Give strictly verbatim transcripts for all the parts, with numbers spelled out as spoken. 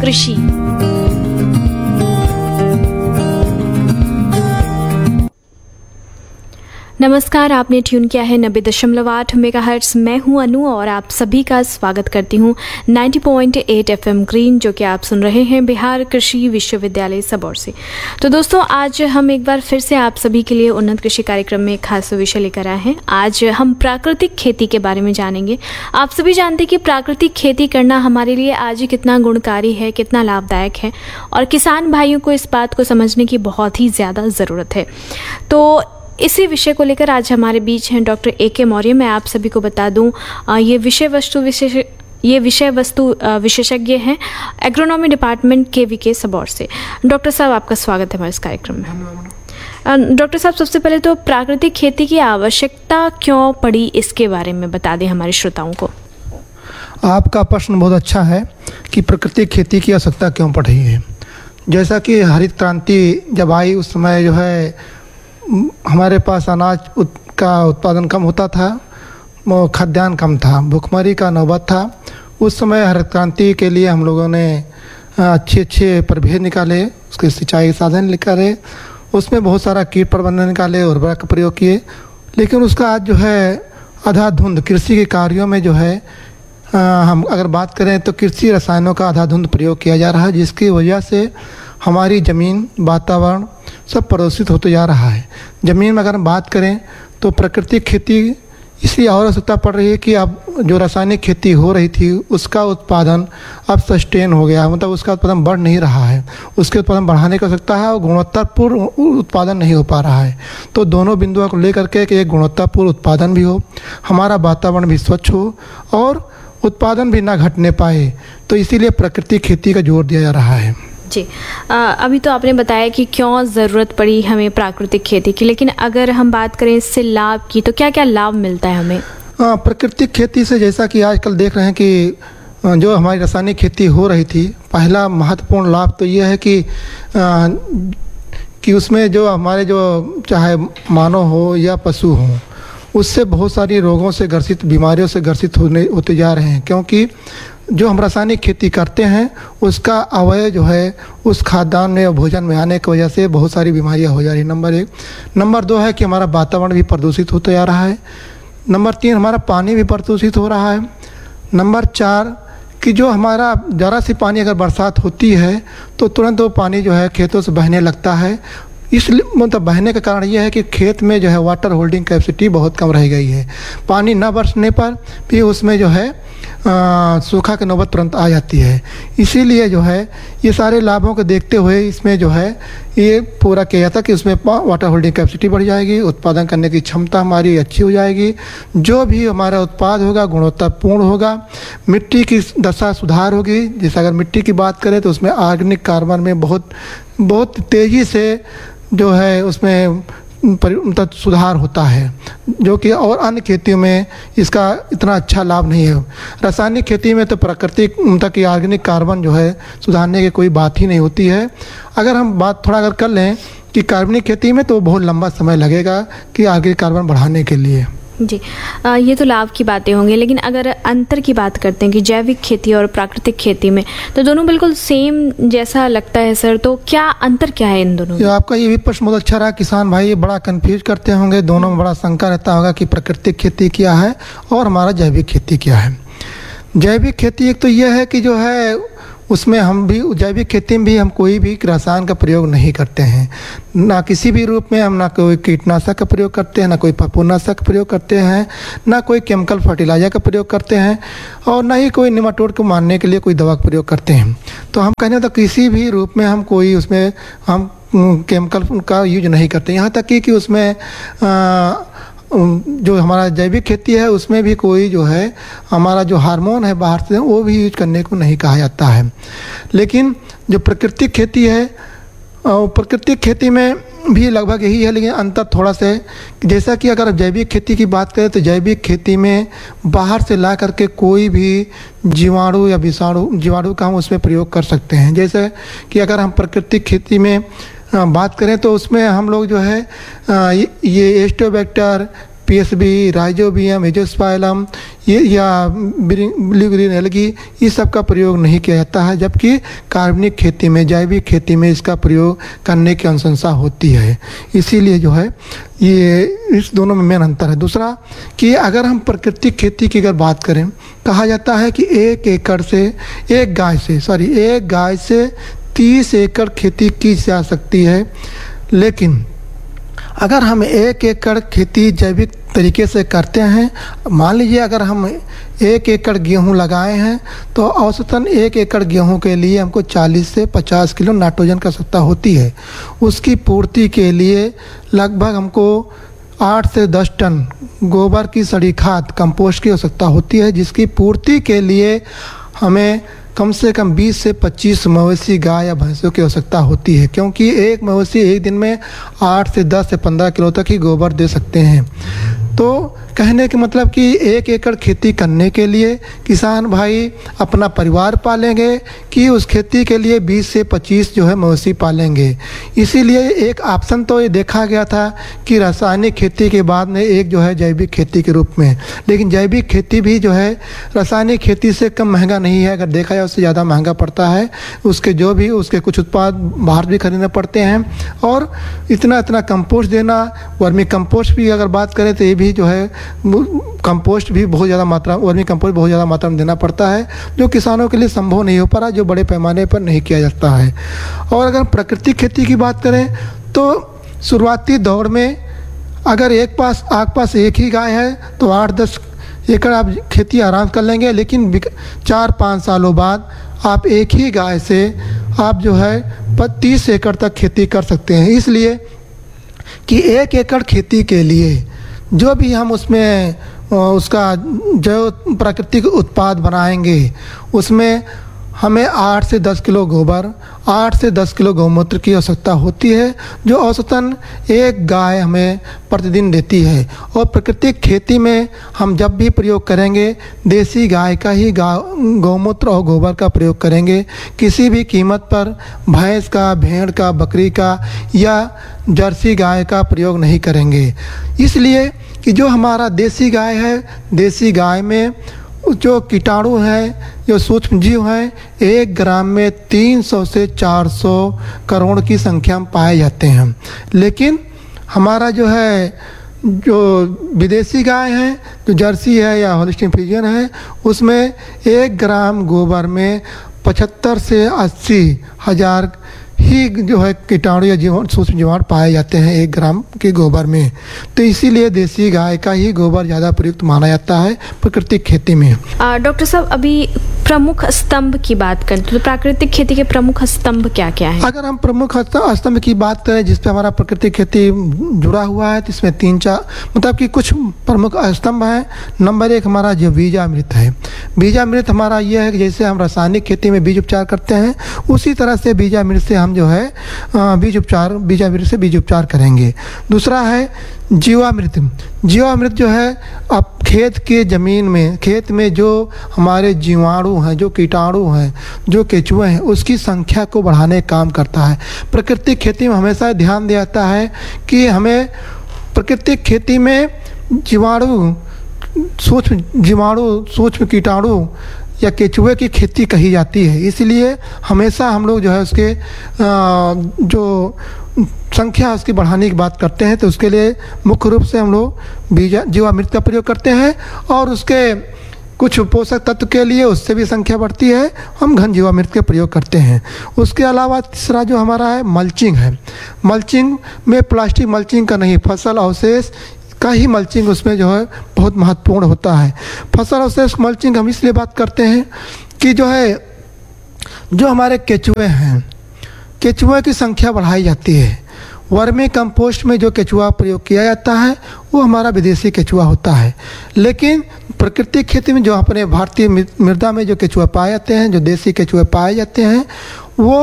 कृषि। नमस्कार, आपने ट्यून किया है नब्बे दशमलव आठ मेगाहर्ट्ज। मैं हूं अनु और आप सभी का स्वागत करती हूं नब्बे पॉइंट आठ एफएम ग्रीन, जो कि आप सुन रहे हैं बिहार कृषि विश्वविद्यालय सबौर से। तो दोस्तों, आज हम एक बार फिर से आप सभी के लिए उन्नत कृषि कार्यक्रम में एक खास विषय लेकर आए हैं। आज हम प्राकृतिक खेती के बारे में जानेंगे। आप सभी जानते हैं कि प्राकृतिक खेती करना हमारे लिए आज कितना गुणकारी है, कितना लाभदायक है, और किसान भाइयों को इस बात को समझने की बहुत ही ज़्यादा ज़रूरत है। तो इसी विषय को लेकर आज हमारे बीच हैं डॉक्टर ए के मौर्य। मैं आप सभी को बता दूं, ये विषय वस्तु विशेष ये विषय वस्तु विशेषज्ञ हैं एग्रोनॉमी डिपार्टमेंट के वी के सबौर से। डॉक्टर साहब, आपका स्वागत है हमारे इस कार्यक्रम में। डॉक्टर साहब, सबसे पहले तो प्राकृतिक खेती की आवश्यकता क्यों पड़ी, इसके बारे में बता दें हमारे श्रोताओं को। आपका प्रश्न बहुत अच्छा है कि प्राकृतिक खेती की आवश्यकता क्यों पड़ रही है। जैसा कि हरित क्रांति जब आई, उस समय जो है हमारे पास अनाज उत, का उत्पादन कम होता था, खाद्यान्न कम था, भूखमरी का नौबत था। उस समय हरित क्रांति के लिए हम लोगों ने अच्छे अच्छे प्रभेद निकाले, उसके सिंचाई के साधन निकाले, उसमें बहुत सारा कीट प्रबंधन निकाले, उर्वरक का प्रयोग किए। लेकिन उसका आज जो है अंधाधुंध कृषि के कार्यों में जो है आ, हम अगर बात करें तो कृषि रसायनों का अंधाधुंध प्रयोग किया जा रहा है, जिसकी वजह से हमारी ज़मीन, वातावरण सब प्रदूषित होते जा रहा है। ज़मीन में अगर हम बात करें तो प्राकृतिक खेती इसलिए और आवश्यकता पड़ रही है कि अब जो रासायनिक खेती हो रही थी उसका उत्पादन अब सस्टेन हो गया, मतलब उसका उत्पादन बढ़ नहीं रहा है। उसके उत्पादन बढ़ाने की आवश्यकता है और गुणवत्तापूर्ण उत्पादन नहीं हो पा रहा है। तो दोनों बिंदुओं को लेकर के कि एक गुणवत्तापूर्ण उत्पादन भी हो, हमारा वातावरण भी स्वच्छ हो और उत्पादन भी ना घटने पाए, तो इसीलिए प्राकृतिक खेती का जोर दिया जा रहा है। जी, आ, अभी तो आपने बताया कि क्यों ज़रूरत पड़ी हमें प्राकृतिक खेती की, लेकिन अगर हम बात करें इससे लाभ की, तो क्या क्या लाभ मिलता है हमें? आ, प्राकृतिक खेती से जैसा कि आजकल देख रहे हैं कि जो हमारी रासायनिक खेती हो रही थी, पहला महत्वपूर्ण लाभ तो ये है कि आ, कि उसमें जो हमारे जो चाहे मानव हो या पशु हो, उससे बहुत सारी रोगों से ग्रसित, बीमारियों से ग्रसित होने होते जा रहे हैं। क्योंकि जो हम रासायनिक खेती करते हैं उसका अवयव जो है उस खाद्यान्न में और भोजन में आने की वजह से बहुत सारी बीमारियां हो जा रही हैं। नंबर एक। नंबर दो है कि हमारा वातावरण भी प्रदूषित होता जा रहा है। नंबर तीन, हमारा पानी भी प्रदूषित हो रहा है। नंबर चार कि जो हमारा ज़रा सी पानी अगर बरसात होती है तो तुरंत वो पानी जो है खेतों से बहने लगता है। इसलिए मतलब बहने का कारण यह है कि खेत में जो है वाटर होल्डिंग कैपेसिटी बहुत कम रह गई है। पानी न बरसने पर भी उसमें जो है सूखा की नौबत तुरंत आ जाती है। इसीलिए जो है ये सारे लाभों को देखते हुए इसमें जो है ये पूरा किया जाता कि उसमें वाटर होल्डिंग कैपेसिटी बढ़ जाएगी, उत्पादन करने की क्षमता हमारी अच्छी हो जाएगी, जो भी हमारा उत्पाद होगा गुणवत्तापूर्ण होगा, मिट्टी की दशा सुधार होगी। जैसे अगर मिट्टी की बात करें तो उसमें ऑर्गेनिक कार्बन में बहुत बहुत तेज़ी से जो है उसमें मतलब सुधार होता है, जो कि और अन्य खेतियों में इसका इतना अच्छा लाभ नहीं है। रासायनिक खेती में तो प्राकृतिक मतलब कि ऑर्गेनिक कार्बन जो है सुधारने की कोई बात ही नहीं होती है। अगर हम बात थोड़ा अगर कर लें कि कार्बनिक खेती में तो बहुत लंबा समय लगेगा कि ऑर्गेनिक कार्बन बढ़ाने के लिए। जी, आ, ये तो लाभ की बातें होंगी, लेकिन अगर अंतर की बात करते हैं कि जैविक खेती और प्राकृतिक खेती में, तो दोनों बिल्कुल सेम जैसा लगता है सर, तो क्या अंतर क्या है इन दोनों में? आपका ये भी प्रश्न बहुत अच्छा रहा। किसान भाई बड़ा कंफ्यूज करते होंगे, दोनों में बड़ा शंका रहता होगा कि प्राकृतिक खेती क्या है और हमारा जैविक खेती क्या है। जैविक खेती एक तो यह है कि जो है उसमें हम भी जैविक खेती में भी हम कोई भी रसायन का प्रयोग नहीं करते हैं, ना किसी भी रूप में हम ना कोई कीटनाशक का प्रयोग करते हैं, ना कोई फफूंदनाशक का प्रयोग करते हैं, ना कोई केमिकल फर्टिलाइजर का प्रयोग करते हैं, और ना ही कोई निमाटोड को मारने के लिए कोई दवा का प्रयोग करते हैं। तो हम कहने तो किसी भी रूप में हम कोई उसमें हम केमिकल का यूज नहीं करते। यहाँ तक कि, कि उसमें आ, जो हमारा जैविक खेती है उसमें भी कोई जो है हमारा जो हार्मोन है बाहर से वो भी यूज करने को नहीं कहा जाता है। लेकिन जो प्राकृतिक खेती है, प्राकृतिक खेती में भी लगभग यही है, लेकिन अंतर थोड़ा सा है। जैसा कि अगर जैविक खेती की बात करें तो जैविक खेती में बाहर से ला करके कोई भी जीवाणु या विषाणु जीवाणु का हम उसमें प्रयोग कर सकते हैं। जैसे कि अगर हम प्राकृतिक खेती में बात करें तो उसमें हम लोग जो है ये एस्टोबैक्टर, पी एस बी, राइजोबियम, एजोस्पाइलम ये या ब्लू ग्रीन एल्गी, इस सब का प्रयोग नहीं किया जाता है, जबकि कार्बनिक खेती में, जैविक खेती में इसका प्रयोग करने की अनुशंसा होती है। इसीलिए जो है ये इस दोनों में मेन अंतर है। दूसरा कि अगर हम प्राकृतिक खेती की अगर बात करें, कहा जाता है कि एक एकड़ से एक गाय से सॉरी एक गाय से तीस एकड़ खेती की जा सकती है। लेकिन अगर हम एक एकड़ खेती जैविक तरीके से करते हैं, मान लीजिए अगर हम एक एकड़ गेहूं लगाए हैं तो औसतन एक एकड़ गेहूं के लिए हमको चालीस से पचास किलो नाइट्रोजन की आवश्यकता होती है। उसकी पूर्ति के लिए लगभग हमको आठ से दस टन गोबर की सड़ी खाद, कंपोस्ट की आवश्यकता होती है, जिसकी पूर्ति के लिए हमें कम से कम बीस से पच्चीस मवेशी गाय या भैंसों की आवश्यकता होती है, क्योंकि एक मवेशी एक दिन में आठ से दस से पंद्रह किलो तक ही गोबर दे सकते हैं। तो कहने के मतलब कि एक एकड़ खेती करने के लिए किसान भाई अपना परिवार पालेंगे कि उस खेती के लिए बीस से पच्चीस जो है मवेशी पालेंगे। इसीलिए एक ऑप्शन तो ये देखा गया था कि रासायनिक खेती के बाद में एक जो है जैविक खेती के रूप में, लेकिन जैविक खेती भी जो है रासायनिक खेती से कम महंगा नहीं है, अगर देखा जाए उससे ज़्यादा महंगा पड़ता है। उसके जो भी उसके कुछ उत्पाद बाहर भी खरीदने पड़ते हैं, और इतना इतना कंपोस्ट देना, वर्मी कंपोस्ट भी अगर बात करें तो ये भी जो है कंपोस्ट भी बहुत ज़्यादा मात्रा वर्मी कंपोस्ट बहुत ज़्यादा मात्रा में देना पड़ता है, जो किसानों के लिए संभव नहीं हो पा रहा, जो बड़े पैमाने पर नहीं किया जाता है। और अगर प्राकृतिक खेती की बात करें तो शुरुआती दौर में अगर एक पास आग पास एक ही गाय है तो आठ दस एकड़ आप खेती आराम कर लेंगे, लेकिन चार पाँच सालों बाद आप एक ही गाय से आप जो है तीस एकड़ तक खेती कर सकते हैं। इसलिए कि एक एकड़ खेती के लिए जो भी हम उसमें उसका जो प्राकृतिक उत्पाद बनाएंगे उसमें हमें आठ से दस किलो गोबर, आठ से दस किलो गौमूत्र की आवश्यकता होती है, जो औसतन एक गाय हमें प्रतिदिन देती है। और प्राकृतिक खेती में हम जब भी प्रयोग करेंगे देसी गाय का ही गौमूत्र और गोबर का प्रयोग करेंगे। किसी भी कीमत पर भैंस का, भेड़ का, बकरी का या जर्सी गाय का प्रयोग नहीं करेंगे। इसलिए कि जो हमारा देसी गाय है, देसी गाय में जो कीटाणु हैं, जो सूक्ष्म जीव हैं, एक ग्राम में तीन सौ से चार सौ करोड़ की संख्या में पाए जाते हैं। लेकिन हमारा जो है जो विदेशी गाय है, जो जर्सी है या होल्स्टीन फ्रीजियन है, उसमें एक ग्राम गोबर में पचहत्तर से अस्सी हजार ही जो है कीटाणु या जीवाणु, सूक्ष्म जीवाणु पाए जाते हैं एक ग्राम के गोबर में। तो इसीलिए देसी गाय का ही गोबर ज़्यादा प्रयुक्त माना जाता है प्राकृतिक खेती में। डॉक्टर साहब, अभी प्रमुख स्तंभ की बात करें तो प्राकृतिक खेती के प्रमुख स्तंभ क्या क्या है? अगर हम प्रमुख स्तंभ की बात करें जिस पे हमारा प्राकृतिक खेती जुड़ा हुआ है, तो इसमें तीन चार मतलब कि कुछ प्रमुख स्तंभ हैं। नंबर एक हमारा जो बीजामृत है। बीजामृत हमारा यह है कि जैसे हम रासायनिक खेती में बीज उपचार करते हैं, उसी तरह से बीजामृत से हम जो है बीज उपचार बीजामृत से बीज उपचार करेंगे। दूसरा है जीवामृत। जीवामृत जो है अब खेत के ज़मीन में, खेत में जो हमारे जीवाणु हैं, जो कीटाणु हैं, जो केचुए हैं, उसकी संख्या को बढ़ाने का काम करता है। प्राकृतिक खेती में हमेशा ध्यान दिया जाता है कि हमें प्राकृतिक खेती में जीवाणु, सूक्ष्म जीवाणु, सूक्ष्म कीटाणु या केचुए की खेती कही जाती है। इसलिए हमेशा हम लोग जो है उसके जो संख्या उसकी बढ़ाने की बात करते हैं, तो उसके लिए मुख्य रूप से हम लोग बीजा जीवामृत का प्रयोग करते हैं, और उसके कुछ पोषक तत्व के लिए उससे भी संख्या बढ़ती है, हम घन जीवामृत का प्रयोग करते हैं। उसके अलावा तीसरा जो हमारा है मल्चिंग है। मल्चिंग में प्लास्टिक मल्चिंग का नहीं, फसल अवशेष का ही मल्चिंग उसमें जो है बहुत महत्वपूर्ण होता है। फसल अवशेष मल्चिंग हम इसलिए बात करते हैं कि जो है जो हमारे केचुए हैं, केचुए की संख्या बढ़ाई जाती है। वर्मी कंपोस्ट में जो केचुआ प्रयोग किया जाता है वो हमारा विदेशी केचुआ होता है, लेकिन प्राकृतिक खेती में जो अपने भारतीय मृदा में जो केचुआ पाए जाते हैं, जो देसी केचुए पाए जाते हैं, वो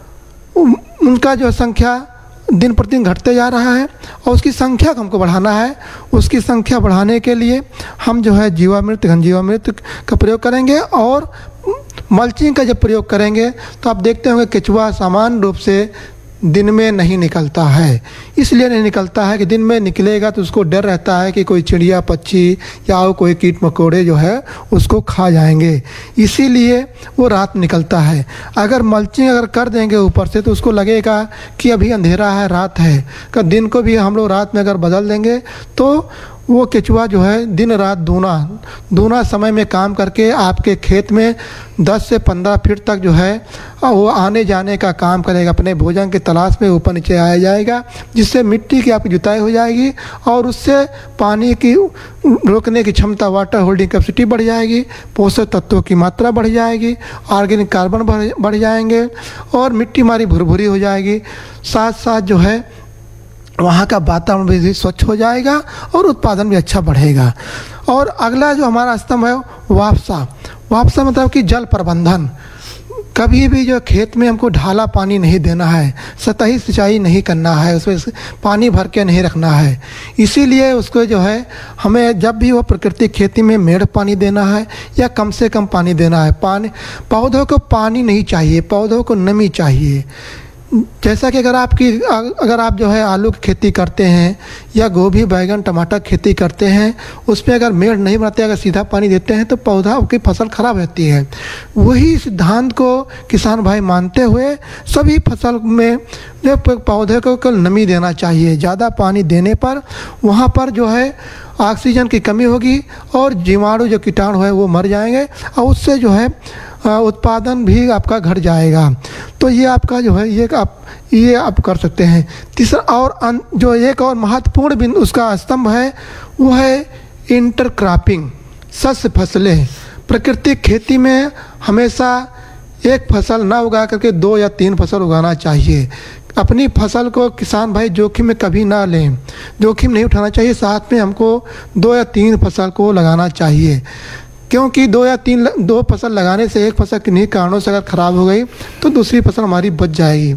उनका जो संख्या दिन प्रतिदिन घटते जा रहा है, और उसकी संख्या को हमको बढ़ाना है। उसकी संख्या बढ़ाने के लिए हम जो है जीवामृत, घन जीवामृत का प्रयोग करेंगे, और मल्चिंग का जब प्रयोग करेंगे तो आप देखते होंगे केचुआ सामान्य रूप से दिन में नहीं निकलता है। इसलिए नहीं निकलता है कि दिन में निकलेगा तो उसको डर रहता है कि कोई चिड़िया पक्षी या कोई कीट मकोड़े जो है उसको खा जाएंगे, इसीलिए वो रात निकलता है। अगर मल्चिंग अगर कर देंगे ऊपर से तो उसको लगेगा कि अभी अंधेरा है, रात है। का दिन को भी हम लोग रात में अगर बदल देंगे तो वो केचुआ जो है दिन रात दूना दूना समय में काम करके आपके खेत में दस से पंद्रह फीट तक जो है वो आने जाने का काम करेगा, अपने भोजन की तलाश में ऊपर नीचे आया जाएगा, जिससे मिट्टी की आपकी जुताई हो जाएगी और उससे पानी की रोकने की क्षमता, वाटर होल्डिंग कैपेसिटी बढ़ जाएगी, पोषक तत्वों की मात्रा बढ़ जाएगी, ऑर्गेनिक कार्बन बढ़ बढ़ जाएंगे और मिट्टी हमारी भुरभुरी हो जाएगी। साथ साथ जो है वहाँ का वातावरण भी स्वच्छ हो जाएगा और उत्पादन भी अच्छा बढ़ेगा। और अगला जो हमारा स्तंभ है वापसा। वापसा मतलब कि जल प्रबंधन। कभी भी जो खेत में हमको ढाला पानी नहीं देना है, सतही सिंचाई नहीं करना है, उसमें पानी भर के नहीं रखना है। इसीलिए उसको जो है हमें जब भी वो प्राकृतिक खेती में मेड़ पानी देना है या कम से कम पानी देना है। पानी पौधों को पानी नहीं चाहिए, पौधों को नमी चाहिए। जैसा कि अगर आपकी अगर आप जो है आलू की खेती करते हैं या गोभी बैगन टमाटर खेती करते हैं, उसमें अगर मेड़ नहीं बनाते, अगर सीधा पानी देते हैं तो पौधा की फसल खराब रहती है। वही सिद्धांत को किसान भाई मानते हुए सभी फसल में जो पौधे को कल नमी देना चाहिए। ज़्यादा पानी देने पर वहाँ पर जो है ऑक्सीजन की कमी होगी और जीवाणु जो कीटाणु है वो मर जाएंगे और उससे जो है उत्पादन भी आपका घट जाएगा। तो ये आपका जो है ये आप ये आप कर सकते हैं। तीसरा और जो एक और महत्वपूर्ण बिंदु उसका स्तंभ है वो है इंटरक्रॉपिंग, शस्य फसलें। प्राकृतिक खेती में हमेशा एक फसल ना उगा करके दो या तीन फसल उगाना चाहिए। अपनी फसल को किसान भाई जोखिम में कभी ना लें, जोखिम नहीं उठाना चाहिए। साथ में हमको दो या तीन फसल को लगाना चाहिए, क्योंकि दो या तीन दो फसल लगाने से एक फसल किन्हीं कारणों से अगर ख़राब हो गई तो दूसरी फसल हमारी बच जाएगी।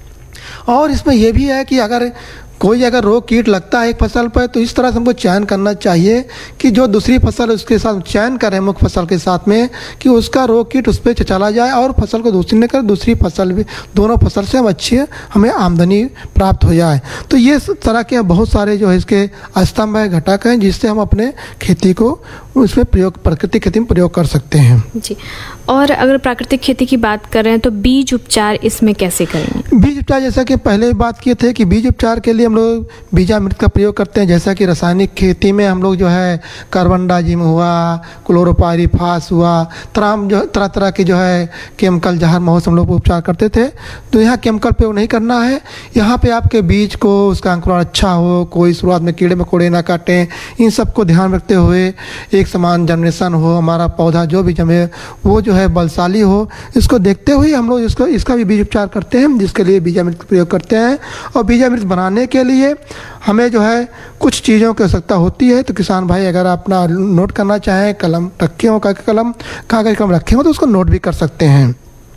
और इसमें यह भी है कि अगर कोई अगर रोग कीट लगता है एक फसल पर तो इस तरह से हमको चयन करना चाहिए कि जो दूसरी फसल उसके साथ चयन करें मुख्य फसल के साथ में कि उसका रोग कीट उस पर चला जाए और फसल को दूसरी न कर दूसरी फसल भी दोनों फसल से हम अच्छी हमें आमदनी प्राप्त हो जाए। तो ये तरह के बहुत सारे जो है इसके स्तंभ है, घटक हैं, जिससे हम अपने खेती को उसमें प्रयोग प्राकृतिक खेती में प्रयोग कर सकते हैं जी। और अगर प्राकृतिक खेती की बात कर रहे हैं तो बीज उपचार इसमें कैसे करेंगे? बीज उपचार जैसा कि पहले बात किए थे कि बीज उपचार के लिए हम लोग बीजामृत का प्रयोग करते हैं। जैसा कि रासायनिक खेती में हम लोग जो है कार्बनडाजिम हुआ, क्लोरोपाइरीफास हुआ, तमाम जो तरह तरह के जो है केमिकल जहर मौसम हम लोग उपचार करते थे। तो यहाँ केमिकल प्रयोग नहीं करना है। यहाँ पे आपके बीज को उसका अंकुरण अच्छा हो, कोई शुरुआत में कीड़े मकोड़े ना काटें, इन सब को ध्यान रखते हुए एक समान जनरेशन हो, हमारा पौधा जो भी जमे वो जो है बलशाली हो, इसको देखते हुए हम लोग इसको इसका भी बीज उपचार करते हैं, जिसके लिए बीजामृत का प्रयोग करते हैं। और बीजामृत बनाने के लिए हमें जो है कुछ चीज़ों की आवश्यकता होती है। तो किसान भाई अगर अपना नोट करना चाहें, कलम रखे हो, कलम कागज कलम रखे हो तो उसको नोट भी कर सकते हैं।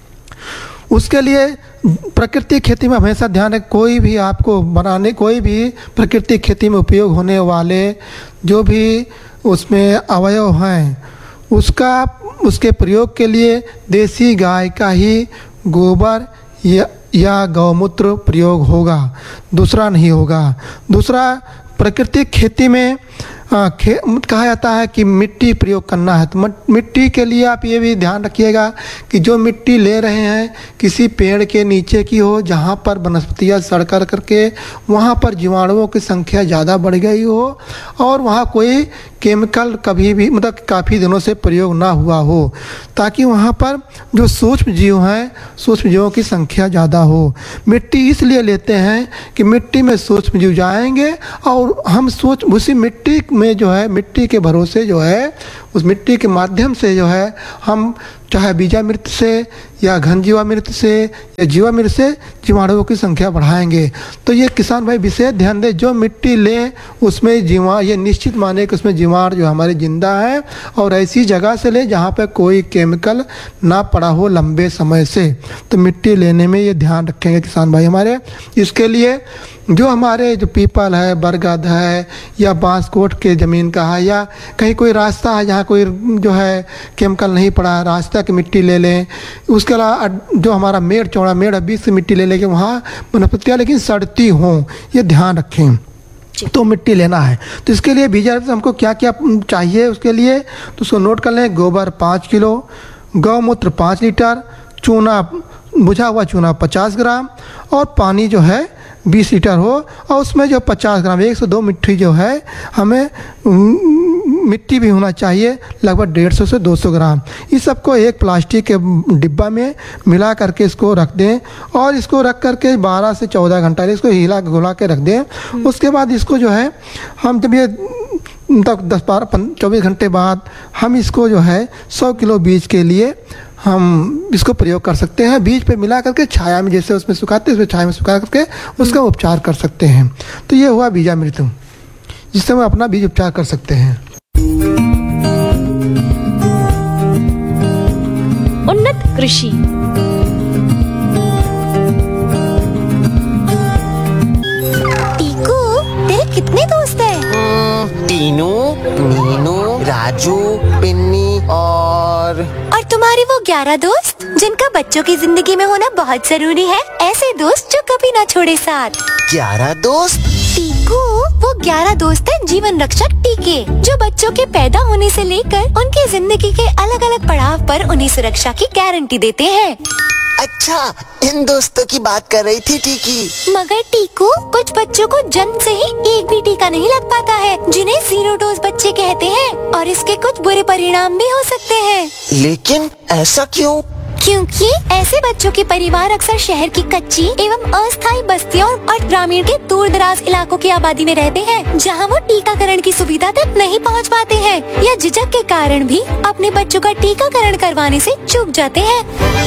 उसके लिए प्राकृतिक खेती में हमेशा ध्यान है, कोई भी आपको बनाने कोई भी प्राकृतिक खेती में उपयोग होने वाले जो भी उसमें अवयव हैं उसका उसके प्रयोग के लिए देसी गाय का ही गोबर या या गौमूत्र प्रयोग होगा, दूसरा नहीं होगा। दूसरा, प्राकृतिक खेती में आ, खे, कहा जाता है कि मिट्टी प्रयोग करना है। तो मिट्टी के लिए आप ये भी ध्यान रखिएगा कि जो मिट्टी ले रहे हैं किसी पेड़ के नीचे की हो, जहाँ पर वनस्पतियाँ सड़ कर करके वहाँ पर जीवाणुओं की संख्या ज़्यादा बढ़ गई हो और वहाँ कोई केमिकल कभी भी मतलब काफ़ी दिनों से प्रयोग ना हुआ हो, ताकि वहाँ पर जो सूक्ष्म जीव हैं सूक्ष्म जीवों की संख्या ज़्यादा हो। मिट्टी इसलिए लेते हैं कि मिट्टी में सूक्ष्म जीव जाएंगे और हम सोच उसी मिट्टी में जो है मिट्टी के भरोसे जो है उस मिट्टी के माध्यम से जो है हम चाहे बीजामृत से या घन जीवामृत से या जीवामृत से जीवाणुओं की संख्या बढ़ाएंगे। तो ये किसान भाई विशेष ध्यान दें, जो मिट्टी लें उसमें जीवा ये निश्चित माने कि उसमें जीवाणु जो हमारे जिंदा है और ऐसी जगह से लें जहाँ पर कोई केमिकल ना पड़ा हो लंबे समय से। तो मिट्टी लेने में ये ध्यान रखेंगे किसान भाई हमारे। इसके लिए जो हमारे जो पीपल है, बरगद है या बांस कोट के ज़मीन का है या कहीं कोई रास्ता है जहाँ कोई जो है केमिकल नहीं पड़ा, रास्ता की मिट्टी ले लें। उसके अलावा जो हमारा मेड़ चौड़ा मेड़ बीच से मिट्टी ले लेंगे, वहाँ वनस्पतियाँ लेकिन सड़ती हों, ये ध्यान रखें, तो मिट्टी लेना है। तो इसके लिए बीजा हमको क्या क्या चाहिए उसके लिए, तो उसको नोट कर लें। गोबर पाँच किलो, गौमूत्र पाँच लीटर, चूना बुझा हुआ चूना पचास ग्राम और पानी जो है बीस लीटर हो, और उसमें जो पचास ग्राम एक सौ दो मिट्टी जो है हमें मिट्टी भी होना चाहिए, लगभग डेढ़ सौ से दो सौ ग्राम। इस सबको एक प्लास्टिक के डिब्बा में मिला करके इसको रख दें और इसको रख करके बारह से चौदह घंटा इसको हिला घुला के रख दें। उसके बाद इसको जो है हम जब ये तक दस बारह चौबीस घंटे बाद हम इसको जो है सौ किलो बीज के लिए हम इसको प्रयोग कर सकते हैं। बीज पे मिला करके छाया में, जैसे उसमें सुखाते हैं उसमें छाया में सुखा करके उसका उपचार कर सकते हैं। तो ये हुआ बीजामृत, जिससे हम अपना बीज उपचार कर सकते हैं। उन्नत कृषि। टीकू, तेरे कितने दोस्त हैं? टीनू, मीनू, राजू, पिन्नी और और तुम्हारे वो ग्यारह दोस्त जिनका बच्चों की जिंदगी में होना बहुत जरूरी है, ऐसे दोस्त जो कभी ना छोड़े साथ। ग्यारह दोस्त? टीकू, वो ग्यारह दोस्त हैं जीवन रक्षक टीके, जो बच्चों के पैदा होने से लेकर उनकी जिंदगी के अलग अलग पड़ाव पर उन्हें सुरक्षा की गारंटी देते हैं। अच्छा, इन दोस्तों की बात कर रही थी टीकी। मगर टीकू, कुछ बच्चों को जन्म से ही एक भी टीका नहीं लग पाता है, जिन्हें जीरो डोज बच्चे कहते हैं, और इसके कुछ बुरे परिणाम भी हो सकते हैं। लेकिन ऐसा क्यों? क्योंकि ऐसे बच्चों के परिवार अक्सर शहर की कच्ची एवं अस्थायी बस्तियों और ग्रामीण के दूर दराज इलाकों की आबादी में रहते हैं, जहां वो टीकाकरण की सुविधा तक नहीं पहुंच पाते हैं या झिझक के कारण भी अपने बच्चों का टीकाकरण करवाने से चूक जाते हैं।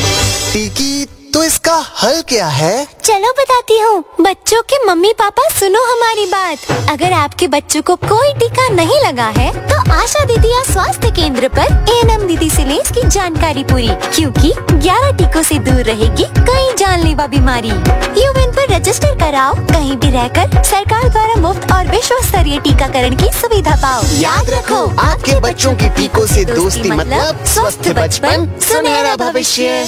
टीकी, तो इसका हल क्या है? चलो बताती हूँ। बच्चों के मम्मी पापा सुनो हमारी बात। अगर आपके बच्चों को कोई टीका नहीं लगा है तो आशा दीदी या स्वास्थ्य केंद्र पर एएनएम दीदी से लें इसकी जानकारी पूरी, क्योंकि ग्यारह टीकों से दूर रहेगी कई जानलेवा बीमारी। यूएन पर रजिस्टर कराओ, कहीं भी रहकर सरकार द्वारा मुफ्त और विश्व स्तरीय टीकाकरण की सुविधा पाओ। याद रखो, आपके बच्चों की टीकों से दोस्ती मतलब स्वस्थ बचपन, सुनहरा भविष्य।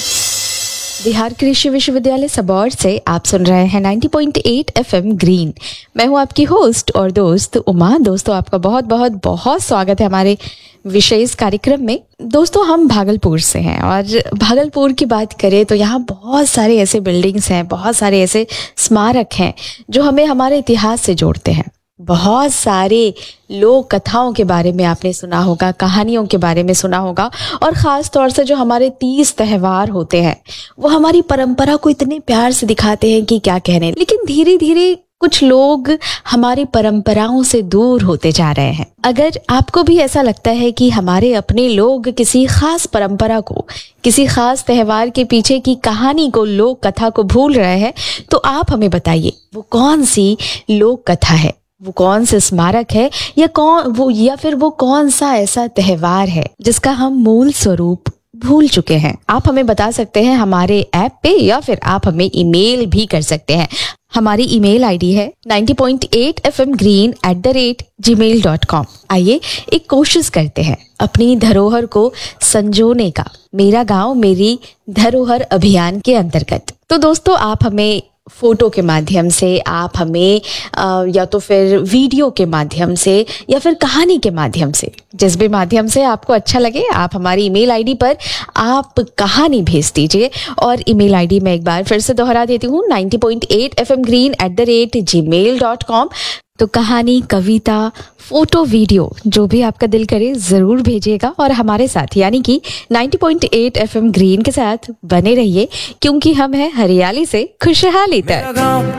बिहार कृषि विश्वविद्यालय सबौर से आप सुन रहे हैं नब्बे पॉइंट आठ एफएम ग्रीन। मैं हूं आपकी होस्ट और दोस्त उमा। दोस्तों, आपका बहुत बहुत बहुत स्वागत है हमारे विशेष कार्यक्रम में। दोस्तों, हम भागलपुर से हैं और भागलपुर की बात करें तो यहाँ बहुत सारे ऐसे बिल्डिंग्स हैं, बहुत सारे ऐसे स्मारक हैं जो हमें हमारे इतिहास से जोड़ते हैं। बहुत सारे लोक कथाओं के बारे में आपने सुना होगा, कहानियों के बारे में सुना होगा, और ख़ास तौर से जो हमारे तीज त्यौहार होते हैं वो हमारी परंपरा को इतने प्यार से दिखाते हैं कि क्या कहने। लेकिन धीरे धीरे कुछ लोग हमारी परंपराओं से दूर होते जा रहे हैं। अगर आपको भी ऐसा लगता है कि हमारे अपने लोग किसी खास परंपरा को, किसी खास त्यौहार के पीछे की कहानी को, लोक कथा को भूल रहे हैं, तो आप हमें बताइए वो कौन सी लोक कथा है, वो कौन से स्मारक है, या कौन वो या फिर वो कौन सा ऐसा त्यौहार है जिसका हम मूल स्वरूप भूल चुके हैं। आप हमें बता सकते हैं हमारे ऐप पे, या फिर आप हमें ईमेल भी कर सकते हैं। हमारी ईमेल आईडी है नब्बे पॉइंट आठ F M green at the rate ji mail dot com. आइए एक कोशिश करते हैं अपनी धरोहर को संजोने का, मेरा गांव मेरी धरोहर अभियान के अंतर्गत। तो दोस्तों, आप हमें फोटो के माध्यम से, आप हमें आ, या तो फिर वीडियो के माध्यम से, या फिर कहानी के माध्यम से, जिस भी माध्यम से आपको अच्छा लगे, आप हमारी ईमेल आईडी पर आप कहानी भेज दीजिए। और ईमेल आईडी मैं एक बार फिर से दोहरा देती हूँ, नब्बे पॉइंट आठ F M green at the rate ji mail dot com. तो कहानी, कविता, फोटो, वीडियो, जो भी आपका दिल करे ज़रूर भेजिएगा और हमारे साथ यानी कि नब्बे पॉइंट आठ एफ एम ग्रीन के साथ बने रहिए, क्योंकि हम हैं हरियाली से खुशहाली तक।